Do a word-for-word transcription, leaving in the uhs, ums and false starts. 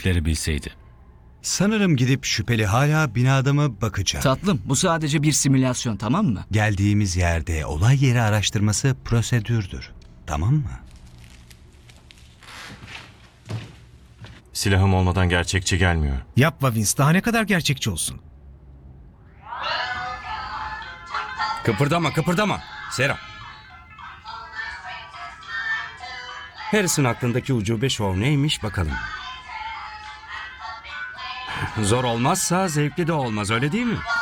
hedefleri bilseydi. Sanırım gidip şüpheli hala binada mı bakacak. Tatlım, bu sadece bir simülasyon, tamam mı? Geldiğimiz yerde olay yeri araştırması prosedürdür. Tamam mı? Silahım olmadan gerçekçi gelmiyor. Yapma Vince, daha ne kadar gerçekçi olsun? Kıpırdama, kıpırdama. Sera. Harrison aklındaki ucube şov neymiş bakalım. Zor olmazsa zevkli de olmaz, öyle değil mi?